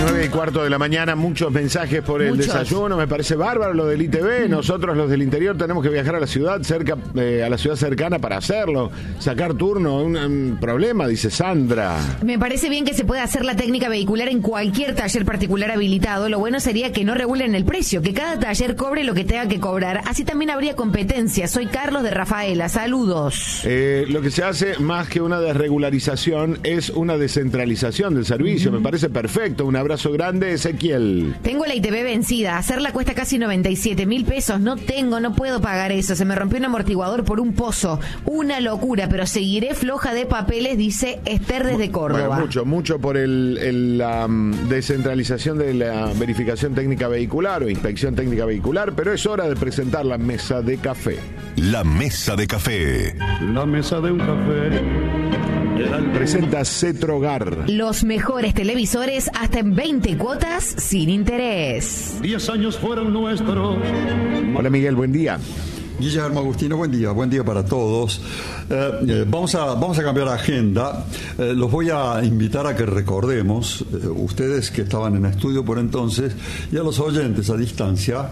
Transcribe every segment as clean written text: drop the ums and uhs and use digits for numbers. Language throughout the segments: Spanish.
9:15 de la mañana, muchos mensajes por el desayuno, me parece bárbaro lo del ITV. Nosotros los del interior tenemos que viajar a la ciudad a la ciudad cercana para hacerlo, sacar turno, un problema, dice Sandra. Me parece bien que se pueda hacer la técnica vehicular en cualquier taller particular habilitado. Lo bueno sería que no regulen el precio, que cada taller cobre lo que tenga que cobrar. Así también habría competencia. Soy Carlos de Rafaela, saludos. Lo que se hace más que una desregularización es una descentralización del servicio. Me parece perfecto. Un abrazo grande, Ezequiel. Tengo la ITV vencida. Hacerla cuesta casi 97.000 pesos. No puedo pagar eso. Se me rompió un amortiguador por un pozo. Una locura, pero seguiré floja de papeles, dice Esther desde Córdoba. Bueno, mucho por la descentralización de la verificación técnica vehicular o inspección técnica vehicular, pero es hora de presentar la mesa de café. La mesa de café. La mesa de un café. Presenta Cetrogar. Los mejores televisores hasta en 20 cuotas sin interés. 10 años fueron nuestros. Hola Miguel, buen día. Guillermo Agustino, buen día para todos. Vamos a cambiar agenda. Los voy a invitar a que recordemos, ustedes que estaban en estudio por entonces, y a los oyentes a distancia,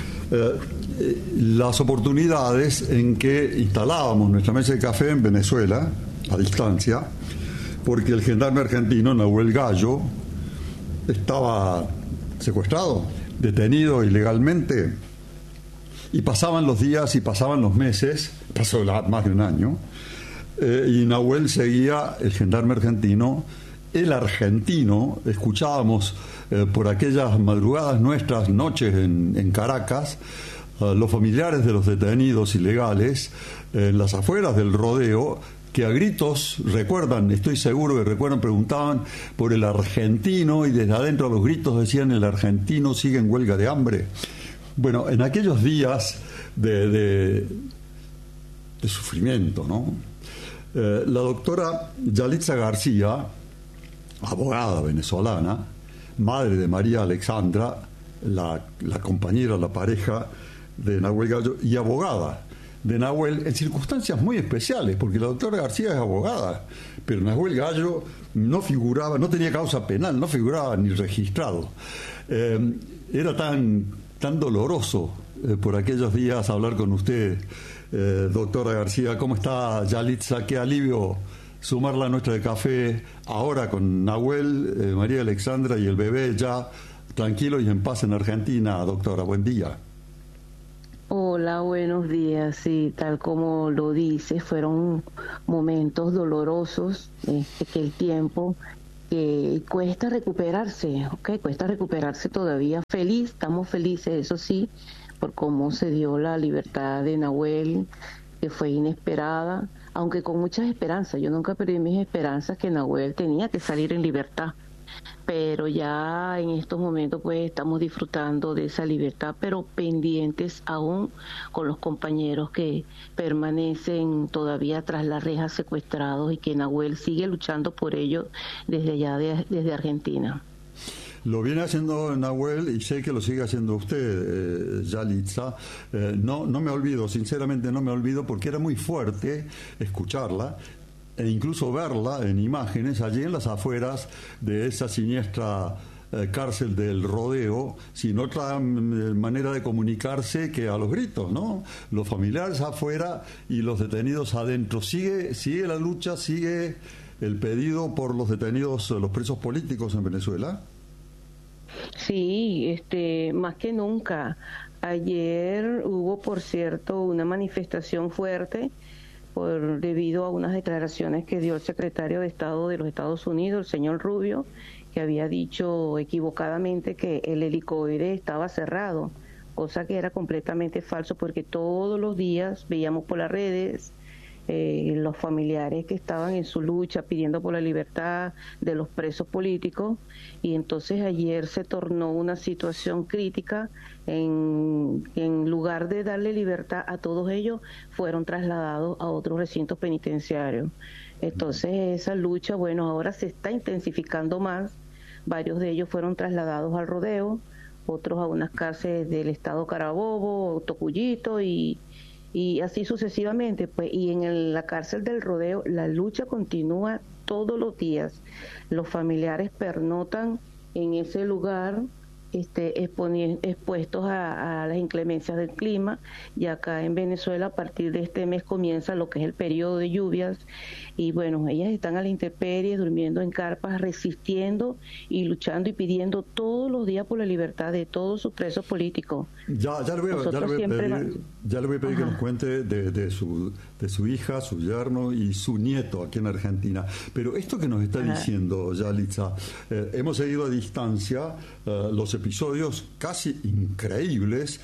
las oportunidades en que instalábamos nuestra mesa de café en Venezuela, a distancia, porque el gendarme argentino Nahuel Gallo estaba secuestrado, detenido ilegalmente, y pasaban los días y pasaban los meses, pasó más de un año, y Nahuel seguía, el gendarme argentino, el argentino, escuchábamos por aquellas madrugadas nuestras, noches en Caracas, los familiares de los detenidos ilegales, en las afueras del rodeo, que a gritos recuerdan, estoy seguro que recuerdan, preguntaban por el argentino, y desde adentro a los gritos decían: el argentino sigue en huelga de hambre. Bueno, en aquellos días de sufrimiento, ¿no? La doctora Yalitza García, abogada venezolana, madre de María Alexandra, la compañera, la pareja de Nahuel Gallo, y abogada de Nahuel en circunstancias muy especiales, porque la doctora García es abogada, pero Nahuel Gallo no figuraba, no tenía causa penal, no figuraba ni registrado. Era tan doloroso por aquellos días hablar con usted, doctora García. ¿Cómo está, Yalitza? Qué alivio sumarla a nuestra de café ahora con Nahuel, María Alexandra y el bebé ya tranquilos y en paz en Argentina. Doctora, buen día. Hola, buenos días. Sí, tal como lo dices, fueron momentos dolorosos, que el tiempo que cuesta recuperarse, cuesta recuperarse todavía. Estamos felices, eso sí, por cómo se dio la libertad de Nahuel, que fue inesperada, aunque con muchas esperanzas. Yo nunca perdí mis esperanzas que Nahuel tenía que salir en libertad. Pero ya en estos momentos pues estamos disfrutando de esa libertad, pero pendientes aún con los compañeros que permanecen todavía tras las rejas secuestrados, y que Nahuel sigue luchando por ellos desde allá, desde Argentina. Lo viene haciendo Nahuel y sé que lo sigue haciendo usted, Yalitza. No me olvido, sinceramente no me olvido, porque era muy fuerte escucharla e incluso verla en imágenes allí en las afueras de esa siniestra cárcel del Rodeo, sin otra manera de comunicarse que a los gritos, ¿no? Los familiares afuera y los detenidos adentro. Sigue la lucha, sigue el pedido por los detenidos, los presos políticos en Venezuela. Sí, más que nunca. Ayer hubo, por cierto, una manifestación fuerte debido a unas declaraciones que dio el secretario de Estado de los Estados Unidos, el señor Rubio, que había dicho equivocadamente que el helicoide estaba cerrado, cosa que era completamente falso, porque todos los días veíamos por las redes los familiares que estaban en su lucha pidiendo por la libertad de los presos políticos, y entonces ayer se tornó una situación crítica. En lugar de darle libertad a todos ellos, fueron trasladados a otros recintos penitenciarios. Entonces esa lucha, bueno, ahora se está intensificando más. Varios de ellos fueron trasladados al Rodeo, otros a unas cárceles del estado Carabobo, Tocuyito y así sucesivamente, pues. Y en la cárcel del Rodeo la lucha continúa todos los días. Los familiares pernotan en ese lugar expuestos a las inclemencias del clima, y acá en Venezuela a partir de este mes comienza lo que es el periodo de lluvias, y bueno, ellas están a la intemperie, durmiendo en carpas, resistiendo y luchando y pidiendo todos los días por la libertad de todos sus presos políticos. Ya le voy a pedir que nos cuente de su hija, su yerno y su nieto aquí en Argentina. Pero esto que nos está diciendo Yalitza, hemos seguido a distancia los episodios casi increíbles,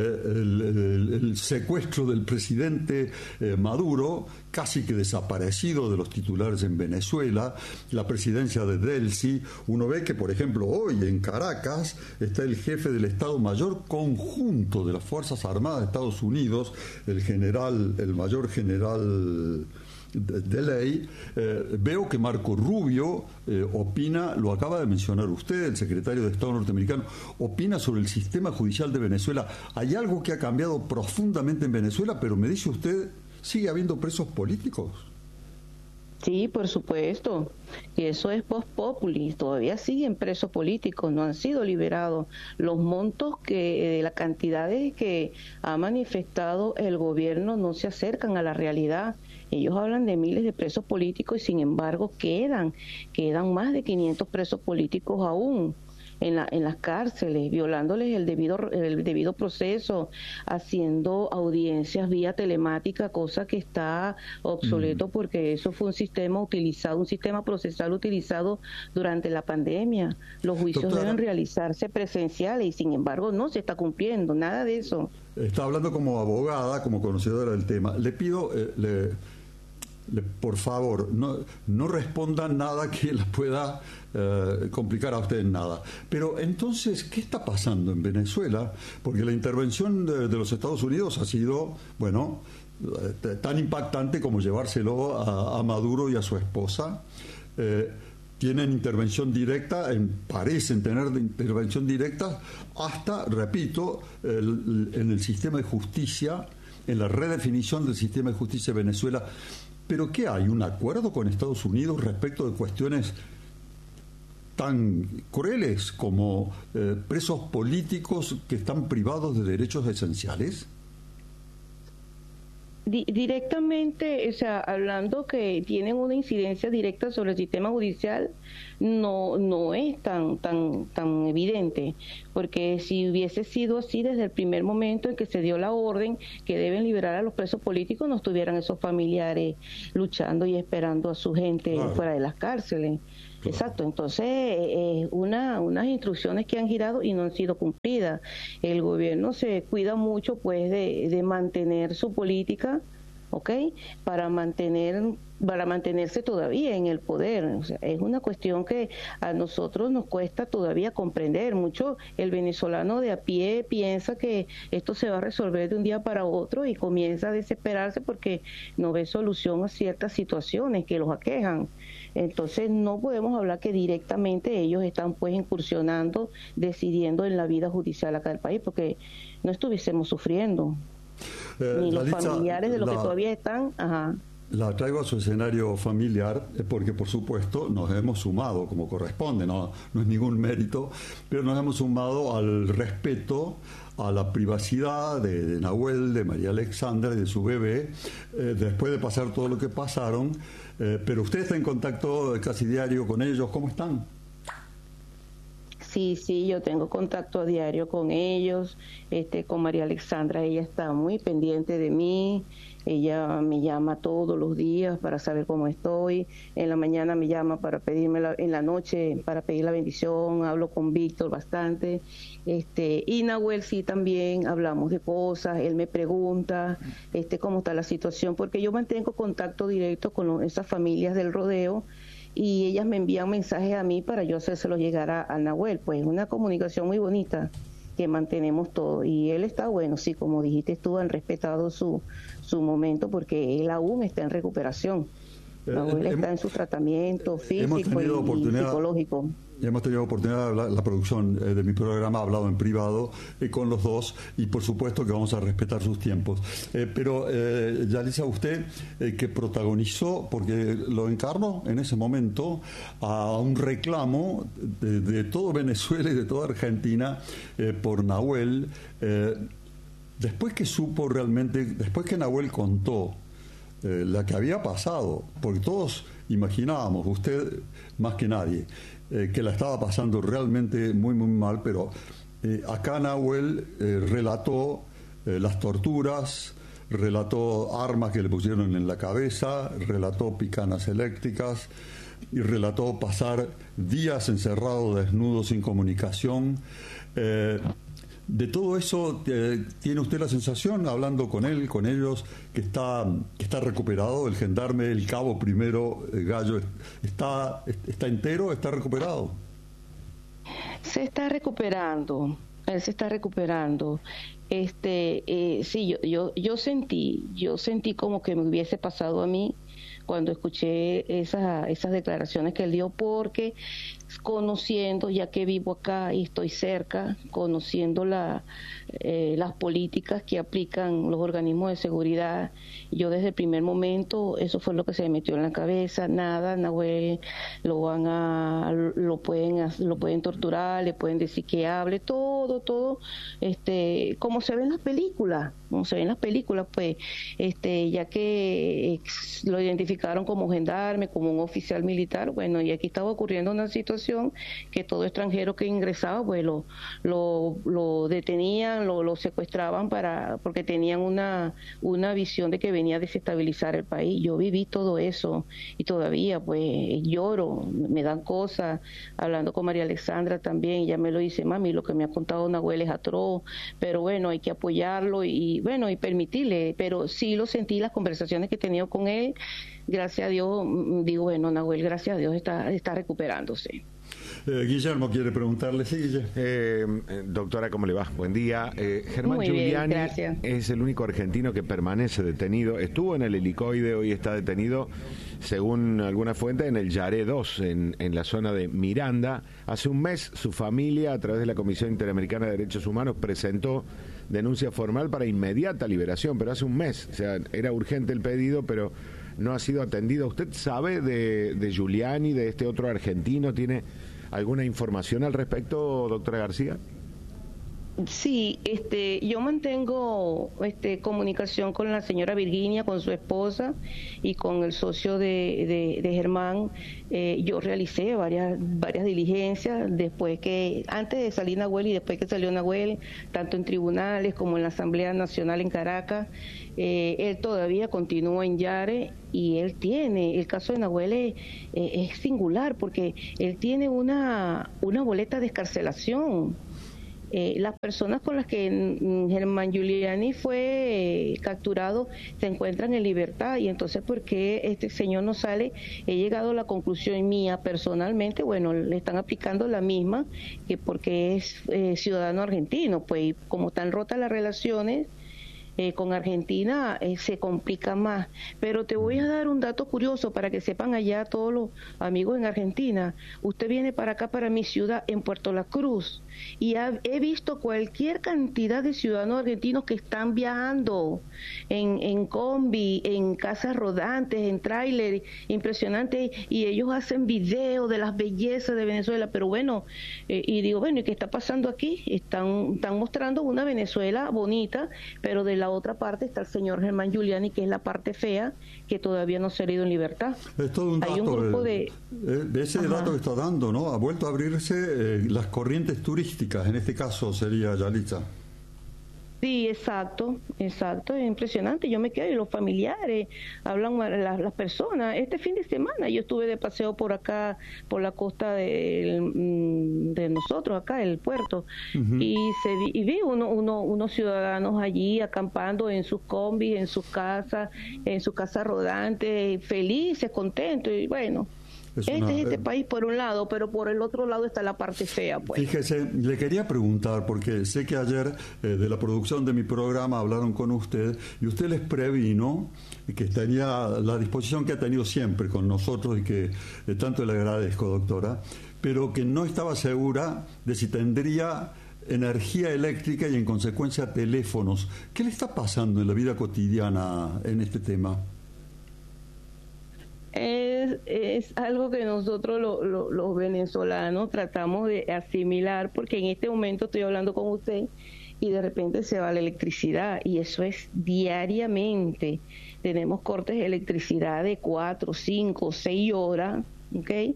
el secuestro del presidente Maduro, casi que desaparecido de los titulares en Venezuela, la presidencia de Delcy. Uno ve que, por ejemplo, hoy en Caracas está el jefe del Estado Mayor Conjunto de las Fuerzas Armadas de Estados Unidos, el mayor general de ley. Veo que Marco Rubio opina, lo acaba de mencionar usted, el secretario de Estado norteamericano, opina sobre el sistema judicial de Venezuela. Hay algo que ha cambiado profundamente en Venezuela, pero me dice usted, ¿sigue habiendo presos políticos? Sí, por supuesto, y eso es post populi, todavía siguen presos políticos, no han sido liberados. Los montos la cantidad que ha manifestado el gobierno no se acercan a la realidad. Ellos hablan de miles de presos políticos y sin embargo quedan más de 500 presos políticos aún en las cárceles, violándoles el debido proceso, haciendo audiencias vía telemática, cosa que está obsoleto porque eso fue un sistema procesal utilizado durante la pandemia. Los juicios deben realizarse presenciales y sin embargo no se está cumpliendo nada de eso. Está hablando como abogada, como conocedora del tema. Le pido, por favor, no responda nada que la pueda complicar a usted en nada. Pero entonces, ¿qué está pasando en Venezuela? Porque la intervención de los Estados Unidos ha sido, bueno, tan impactante como llevárselo a Maduro y a su esposa. Tienen intervención directa, parecen tener intervención directa hasta, repito, en el sistema de justicia, en la redefinición del sistema de justicia de Venezuela. ¿Pero qué hay? ¿Un acuerdo con Estados Unidos respecto de cuestiones tan crueles como presos políticos que están privados de derechos esenciales? Directamente, o sea, hablando que tienen una incidencia directa sobre el sistema judicial, no es tan evidente, porque si hubiese sido así desde el primer momento en que se dio la orden que deben liberar a los presos políticos, no estuvieran esos familiares luchando y esperando a su gente fuera de las cárceles. Claro. Exacto, entonces unas instrucciones que han girado y no han sido cumplidas. El gobierno se cuida mucho pues de mantener su política, ¿ok? Para mantenerse todavía en el poder. O sea, es una cuestión que a nosotros nos cuesta todavía comprender. Mucho el venezolano de a pie piensa que esto se va a resolver de un día para otro y comienza a desesperarse porque no ve solución a ciertas situaciones que los aquejan. Entonces no podemos hablar que directamente ellos están pues incursionando, decidiendo en la vida judicial acá del país, porque no estuviésemos sufriendo. Ni los familiares de los que todavía están. La traigo a su escenario familiar porque, por supuesto, nos hemos sumado como corresponde, no es ningún mérito, pero nos hemos sumado al respeto a la privacidad de Nahuel, de María Alexandra y de su bebé, después de pasar todo lo que pasaron. Pero usted está en contacto casi diario con ellos. ¿Cómo están? Sí, yo tengo contacto a diario con ellos, con María Alexandra. Ella está muy pendiente de mí. Ella me llama todos los días para saber cómo estoy. En la mañana me llama para pedirme, en la noche para pedir la bendición. Hablo con Víctor bastante. Y Nahuel sí también, hablamos de cosas. Él me pregunta cómo está la situación, porque yo mantengo contacto directo con esas familias del rodeo y ellas me envían mensajes a mí para yo hacérselo llegar a Nahuel. Pues una comunicación muy bonita que mantenemos todo, y él está bueno, sí, como dijiste tú, han respetado su momento porque él aún está en recuperación. Él está en su tratamiento físico y psicológico. hemos tenido oportunidad de hablar, la producción de mi programa ha hablado en privado con los dos, y por supuesto que vamos a respetar sus tiempos. Pero, Yalitza, usted que protagonizó, porque lo encarnó en ese momento, a un reclamo de todo Venezuela y de toda Argentina por Nahuel, después que supo realmente, después que Nahuel contó la que había pasado, porque todos imaginábamos, usted más que nadie, que la estaba pasando realmente muy muy mal, pero acá Nahuel relató las torturas, relató armas que le pusieron en la cabeza, relató picanas eléctricas y relató pasar días encerrado, desnudo, sin comunicación. De todo eso, ¿tiene usted la sensación, hablando con él, con ellos, que está recuperado? El gendarme, el cabo primero, Gallo, ¿está entero, está recuperado? Se está recuperando, él se está recuperando. Sí, yo sentí como que me hubiese pasado a mí cuando escuché esas declaraciones que él dio, porque conociendo, ya que vivo acá y estoy cerca, conociendo las políticas que aplican los organismos de seguridad, yo desde el primer momento, eso fue lo que se me metió en la cabeza. Nada, Nahuel lo pueden torturar, le pueden decir que hable, todo, como se ve en las películas, pues, ya que lo identificaron como gendarme, como un oficial militar, bueno, y aquí estaba ocurriendo una situación que todo extranjero que ingresaba, pues lo detenían, lo secuestraban porque tenían una visión de que venía a desestabilizar el país. Yo viví todo eso y todavía pues lloro, me dan cosas. Hablando con María Alexandra también, ella me lo dice: mami, lo que me ha contado Nahuel es atroz, pero bueno, hay que apoyarlo y permitirle. Pero sí lo sentí, las conversaciones que he tenido con él, gracias a Dios, digo, bueno, Nahuel, gracias a Dios está recuperándose. Guillermo quiere preguntarle. Sí, Guillermo. Doctora, ¿cómo le va? Buen día. Germán Muy Giuliani bien, es el único argentino que permanece detenido. Estuvo en el helicoide, hoy está detenido, según alguna fuente, en el Yaré 2, en la zona de Miranda. Hace un mes su familia, a través de la Comisión Interamericana de Derechos Humanos, presentó denuncia formal para inmediata liberación, pero hace un mes. O sea, era urgente el pedido, pero no ha sido atendido. ¿Usted sabe de Giuliani, de este otro argentino? ¿Tiene alguna información al respecto, doctora García? Sí, yo mantengo comunicación con la señora Virginia, con su esposa y con el socio de Germán. Yo realicé varias diligencias antes de salir Nahuel y después que salió Nahuel, tanto en tribunales como en la Asamblea Nacional en Caracas. Él todavía continúa en Yare y el caso de Nahuel es singular porque él tiene una boleta de excarcelación. Las personas con las que Germán Giuliani fue capturado se encuentran en libertad, y entonces ¿por qué este señor no sale? He llegado a la conclusión mía personalmente, bueno, le están aplicando la misma, que porque es ciudadano argentino, pues como están rotas las relaciones con Argentina, se complica más. Pero te voy a dar un dato curioso para que sepan allá todos los amigos en Argentina. Usted viene para acá, para mi ciudad, en Puerto La Cruz, y he visto cualquier cantidad de ciudadanos argentinos que están viajando en combi, en casas rodantes, en tráiler, impresionante, y ellos hacen videos de las bellezas de Venezuela. Pero bueno, y digo, bueno, ¿y qué está pasando aquí? Están mostrando una Venezuela bonita, pero de la otra parte está el señor Germán Giuliani, que es la parte fea, que todavía no se ha ido en libertad. Es todo un dato. Hay un grupo de ese dato que está dando, ¿no? Ha vuelto a abrirse las corrientes turísticas, en este caso sería Yalitza. Sí, exacto, es impresionante. Yo me quedo y los familiares, hablan las personas. Este fin de semana yo estuve de paseo por acá, por la costa de nosotros, acá, el puerto, y vi unos ciudadanos allí acampando en sus combis, en sus casas rodantes, felices, contentos, y bueno. Es este país por un lado, pero por el otro lado está la parte fea, pues. Fíjese, le quería preguntar, porque sé que ayer de la producción de mi programa hablaron con usted y usted les previno que tenía la disposición que ha tenido siempre con nosotros y que tanto le agradezco, doctora, pero que no estaba segura de si tendría energía eléctrica y en consecuencia teléfonos. ¿Qué le está pasando en la vida cotidiana en este tema? Es algo que nosotros los venezolanos tratamos de asimilar, porque en este momento estoy hablando con usted y de repente se va la electricidad, y eso es diariamente. Tenemos cortes de electricidad de 4, 5, 6 horas. Okay.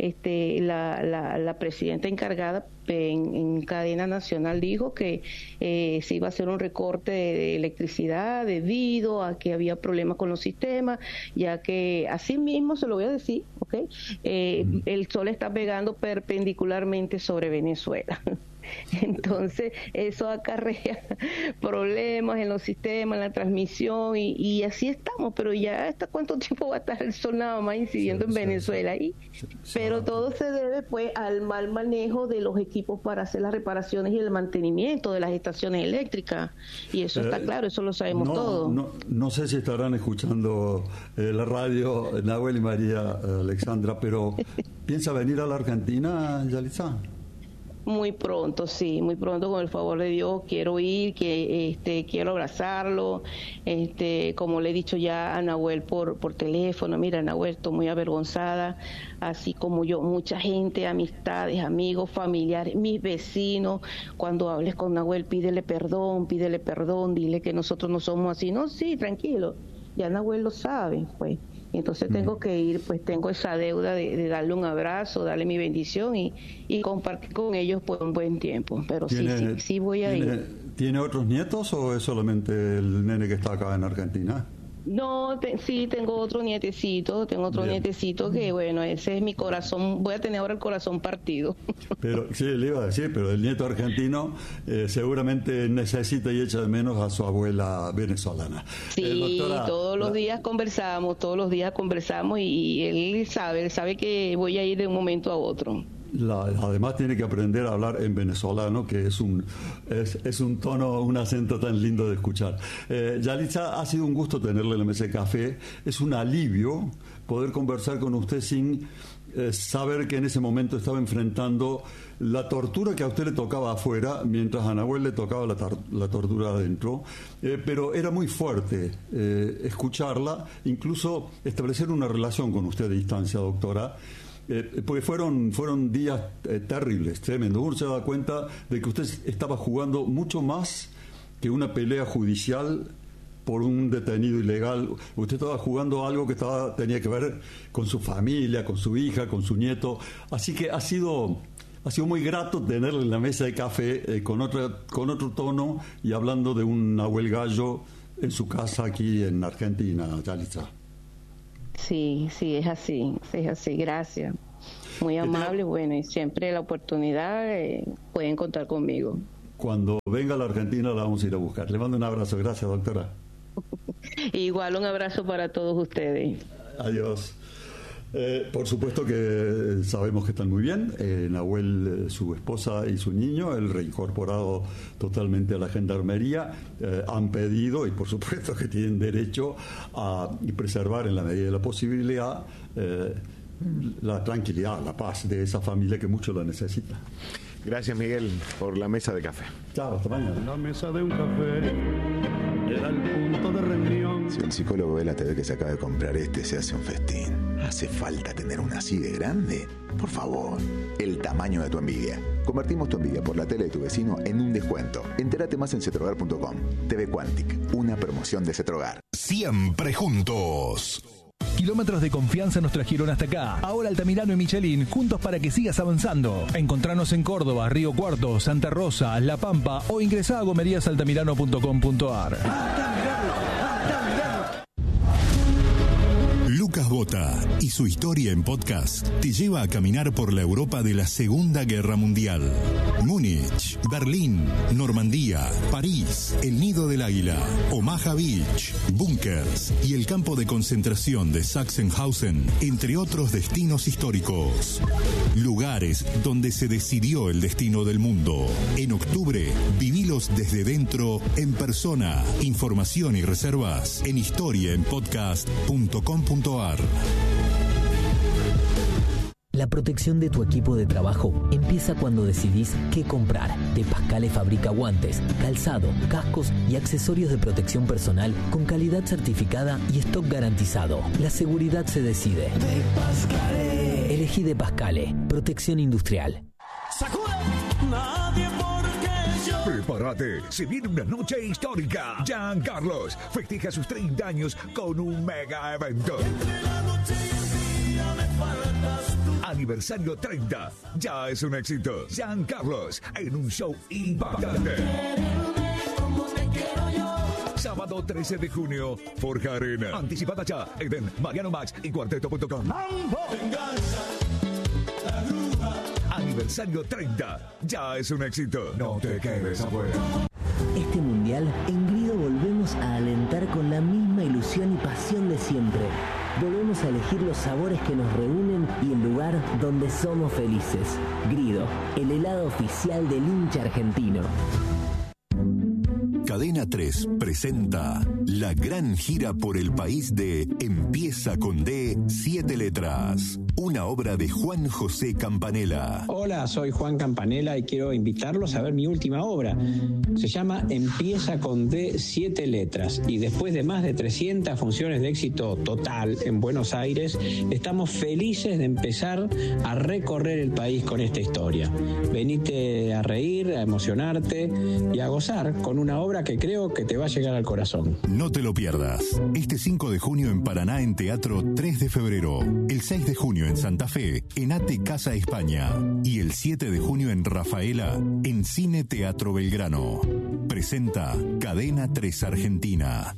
La presidenta encargada en cadena nacional dijo que se iba a hacer un recorte de electricidad debido a que había problemas con los sistemas, ya que así mismo se lo voy a decir, okay, el sol está pegando perpendicularmente sobre Venezuela. Entonces eso acarrea problemas en los sistemas, en la transmisión, y así estamos. Pero ya hasta cuánto tiempo va a estar el sol nada más incidiendo en Venezuela. Pero todo se debe pues al mal manejo de los equipos para hacer las reparaciones y el mantenimiento de las estaciones eléctricas, y eso está claro, eso lo sabemos todos. No sé si estarán escuchando la radio Nahuel y María Alexandra, pero ¿piensa venir a la Argentina, Yalitza? Muy pronto, sí, muy pronto, con el favor de Dios. Quiero ir, quiero abrazarlo, como le he dicho ya a Nahuel por teléfono. Mira, Nahuel, estoy muy avergonzada, así como yo, mucha gente, amistades, amigos, familiares, mis vecinos. Cuando hables con Nahuel, pídele perdón, dile que nosotros no somos así. No, sí, tranquilo, ya Nahuel lo sabe, pues. Entonces tengo que ir, pues tengo esa deuda de darle un abrazo, darle mi bendición y compartir con ellos por un buen tiempo. Pero sí voy a ir. ¿Tiene otros nietos o es solamente el nene que está acá en Argentina? No, sí, tengo otro nietecito, que bueno, ese es mi corazón. Voy a tener ahora el corazón partido. Pero sí, le iba a decir, pero el nieto argentino seguramente necesita y echa de menos a su abuela venezolana. Sí, doctora, todos los días conversamos y él sabe que voy a ir de un momento a otro. Además tiene que aprender a hablar en venezolano, que es un tono, un acento tan lindo de escuchar. Yalitza, ha sido un gusto tenerle en la mesa de café. Es un alivio poder conversar con usted sin saber que en ese momento estaba enfrentando la tortura que a usted le tocaba afuera, mientras a Nahuel le tocaba la tortura adentro. Pero era muy fuerte escucharla, incluso establecer una relación con usted a distancia, doctora. Porque fueron días terribles, tremendos. Uno se da cuenta de que usted estaba jugando mucho más que una pelea judicial por un detenido ilegal. Usted estaba jugando algo que tenía que ver con su familia, con su hija, con su nieto. Así que ha sido muy grato tenerle en la mesa de café con otro tono y hablando de un Nahuel Gallo en su casa aquí en Argentina, Yalitza. Sí, es así, gracias. Muy amable, bueno, y siempre la oportunidad pueden contar conmigo. Cuando venga a la Argentina la vamos a ir a buscar. Le mando un abrazo, gracias, doctora. Igual un abrazo para todos ustedes. Adiós. Por supuesto que sabemos que están muy bien. Nahuel, su esposa y su niño, el reincorporado totalmente a la gendarmería, han pedido, y por supuesto que tienen derecho a preservar en la medida de la posibilidad la tranquilidad, la paz de esa familia que mucho la necesita. Gracias, Miguel, por la mesa de café. Chao, hasta mañana. La mesa de un café era el punto de reunión. Si un psicólogo ve la TV que se acaba de comprar se hace un festín. ¿Hace falta tener una así de grande? Por favor, el tamaño de tu envidia. Convertimos tu envidia por la tele de tu vecino en un descuento. Entérate más en cetrogar.com. TV Quantic, una promoción de Cetrogar. Siempre juntos. Kilómetros de confianza nos trajeron hasta acá. Ahora Altamirano y Michelin, juntos para que sigas avanzando. Encontranos en Córdoba, Río Cuarto, Santa Rosa, La Pampa o ingresá a gomeriasaltamirano.com.ar. Lucas Bota y su historia en podcast te lleva a caminar por la Europa de la Segunda Guerra Mundial. Múnich, Berlín, Normandía, París, el Nido del Águila, Omaha Beach, búnkers y el campo de concentración de Sachsenhausen, entre otros destinos históricos. Lugares donde se decidió el destino del mundo. En octubre, vivilos desde dentro, en persona. Información y reservas en historiaenpodcast.com.ar. La protección de tu equipo de trabajo empieza cuando decidís qué comprar. De Pascale fabrica guantes, calzado, cascos y accesorios de protección personal con calidad certificada y stock garantizado. La seguridad se decide. De Pascale. Elegí De Pascale. Protección industrial. Nadie porque yo. Prepárate, se viene una noche histórica. Jean Carlos festeja sus 30 años con un mega evento. Entre la noche y el día me faltas tú. Aniversario 30, ya es un éxito. Jean Carlos en un show impactante. Como te quiero yo. Sábado 13 de junio, Forja Arena. Anticipada ya en Mariano Max y Cuarteto.com. Aniversario 30, ya es un éxito. No te quedes afuera. Este mundial, en Grido volvemos a alentar con la misma ilusión y pasión de siempre. Volvemos a elegir los sabores que nos reúnen y el lugar donde somos felices. Grido, el helado oficial del hincha argentino. Cadena 3 presenta la gran gira por el país de Empieza con D, 7 letras. Una obra de Juan José Campanella. Hola, soy Juan Campanella y quiero invitarlos a ver mi última obra. Se llama Empieza con D, 7 letras. Y después de más de 300 funciones de éxito total en Buenos Aires, estamos felices de empezar a recorrer el país con esta historia. Venite a reír, a emocionarte y a gozar con una obra que creo que te va a llegar al corazón. No te lo pierdas. Este 5 de junio en Paraná en Teatro 3 de febrero. El 6 de junio en Santa Fe, en ATE Casa España. Y el 7 de junio en Rafaela, en Cine Teatro Belgrano. Presenta Cadena 3 Argentina.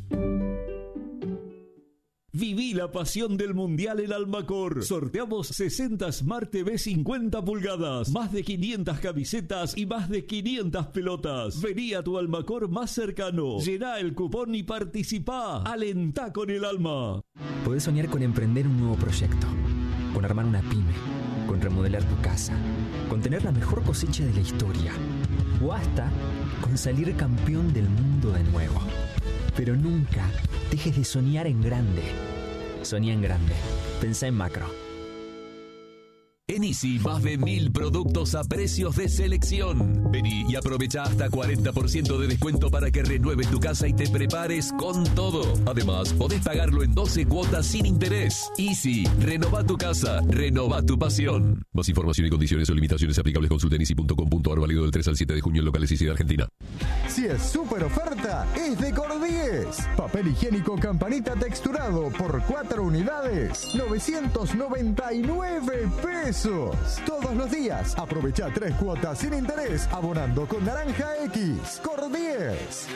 Viví la pasión del Mundial en Almacor. Sorteamos 60 Smart TV 50 pulgadas, más de 500 camisetas y más de 500 pelotas. Vení a tu Almacor más cercano. Llená el cupón y participá. Alentá con el alma. Podés soñar con emprender un nuevo proyecto, con armar una pyme, con remodelar tu casa, con tener la mejor cosecha de la historia o hasta con salir campeón del mundo de nuevo. Pero nunca dejes de soñar en grande. Soñá en grande. Pensá en macro. En Easy, más de 1000 productos a precios de selección. Vení y aprovecha hasta 40% de descuento para que renueves tu casa y te prepares con todo. Además, podés pagarlo en 12 cuotas sin interés. Easy, renova tu casa, renova tu pasión. Más información y condiciones o limitaciones aplicables consulta en easy.com.ar, válido del 3 al 7 de junio en locales Easy de Argentina. Si es super oferta, es de Cordies. Papel higiénico Campanita texturado por 4 unidades, 999 pesos. Todos los días, aprovecha 3 cuotas sin interés, abonando con Naranja X. Cordies.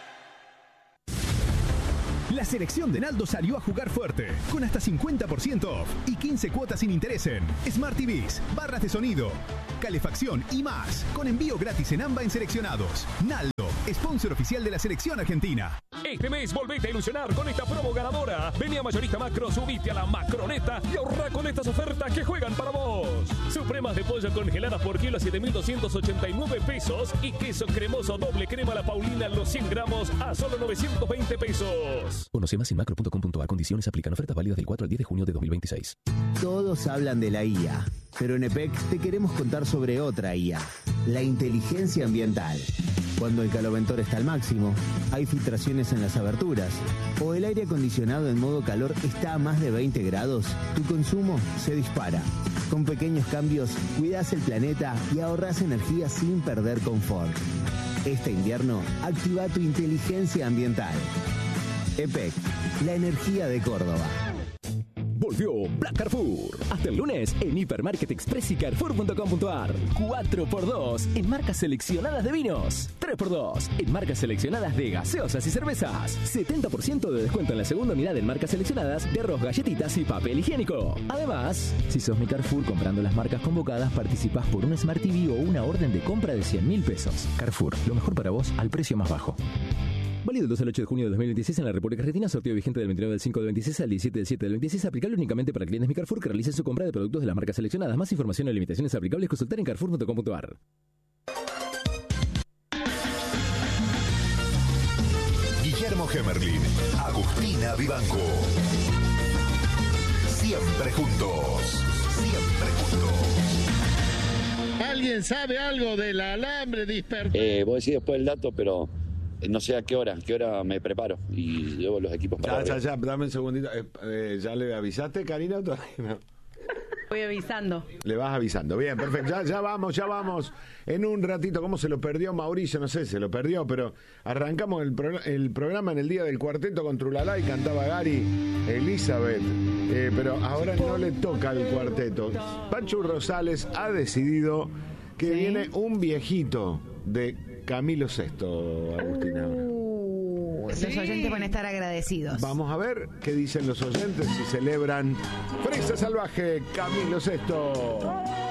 La selección de Naldo salió a jugar fuerte, con hasta 50% off y 15 cuotas sin interés en Smart TVs, barras de sonido, calefacción y más, con envío gratis en AMBA en seleccionados. Naldo, sponsor oficial de la selección argentina. Este mes volvete a ilusionar con esta promo ganadora. Vení a Mayorista Macro, subite a la Macroneta y ahorra con estas ofertas que juegan para vos. Supremas de pollo congeladas por kilo a 7.289 pesos y queso cremoso doble crema La Paulina los 100 gramos a solo 920 pesos. Conoce más en macro.com.ar. Condiciones aplican. Ofertas válidas del 4 al 10 de junio de 2026. Todos hablan de la IA, pero en EPEC te queremos contar sobre otra IA, la inteligencia ambiental. Cuando el caloventor está al máximo, hay filtraciones en las aberturas, o el aire acondicionado en modo calor está a más de 20 grados, tu consumo se dispara. Con pequeños cambios, cuidás el planeta y ahorrás energía sin perder confort. Este invierno, activa tu inteligencia ambiental. EPEC, la energía de Córdoba. Volvió Black Carrefour. Hasta el lunes en Hipermarket Express y Carrefour.com.ar. 4x2 en marcas seleccionadas de vinos. 3x2 en marcas seleccionadas de gaseosas y cervezas. 70% de descuento en la segunda unidad en marcas seleccionadas de arroz, galletitas y papel higiénico. Además, si sos mi Carrefour comprando las marcas convocadas, participás por un Smart TV o una orden de compra de 100.000 pesos. Carrefour, lo mejor para vos al precio más bajo. Válido del 2 al 8 de junio de 2026 en la República Argentina. Sorteo vigente del 29 del 5 del 26 al 17 del 7 del 26. Aplicable únicamente para clientes Mi Carrefour que realicen su compra de productos de las marcas seleccionadas. Más información y limitaciones aplicables consultar en Carrefour.com.ar. Guillermo Gemerlin, Agustina Vivanco. Siempre juntos. Siempre juntos. ¿Alguien sabe algo del alambre disperso? Vos decís después el dato, pero no sé a qué hora me preparo y llevo los equipos para Ya, dame un segundito. ¿Ya le avisaste, Karina, o todavía no? Voy avisando. Le vas avisando. Bien, perfecto. Ya vamos. En un ratito, ¿cómo se lo perdió Mauricio? No sé, se lo perdió, pero arrancamos el programa en el día del cuarteto con Trulalá y cantaba Gary Elizabeth. Pero ahora no le toca al cuarteto. Pachu Rosales ha decidido que viene un viejito de Camilo VI, Agustina. Los oyentes van a estar agradecidos. Vamos a ver qué dicen los oyentes si celebran Fresa Salvaje, Camilo VI.